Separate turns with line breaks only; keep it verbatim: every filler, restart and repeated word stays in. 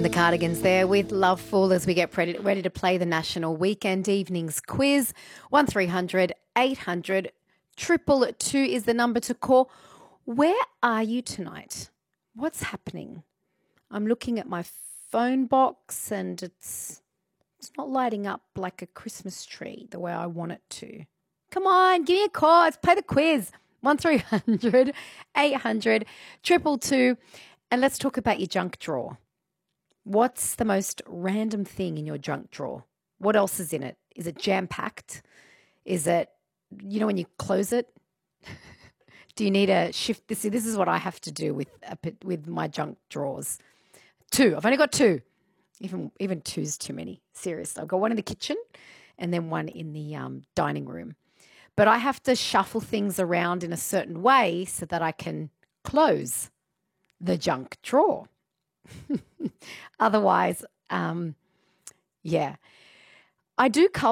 And the Cardigans there with Loveful as we get ready, ready to play the National Weekend Evenings Quiz. one three hundred eight hundred two two is the number to call. Where are you tonight? What's happening? I'm looking at my phone box and it's it's not lighting up like a Christmas tree the way I want it to. Come on, give me a call. Let's play the quiz. one three hundred eight hundred two two. And let's talk about your junk drawer. What's the most random thing in your junk drawer? What else is in it? Is it jam-packed? Is it, you know, when you close it? Do you need a shift? This, this is what I have to do with a, with my junk drawers. Two. I've only got two. Even even two's too many. Seriously. I've got one in the kitchen and then one in the um, dining room. But I have to shuffle things around in a certain way so that I can close the junk drawer. Otherwise, um, yeah. I do cull